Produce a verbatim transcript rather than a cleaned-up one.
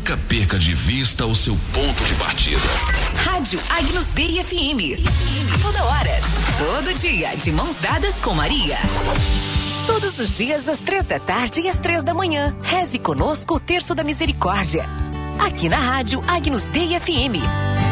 Nunca perca de vista o seu ponto de partida. Rádio Agnus Dei F M. A toda hora, todo dia, de mãos dadas com Maria. Todos os dias, às três da tarde e às três da manhã. Reze conosco o Terço da Misericórdia. Aqui na Rádio Agnus Dei F M.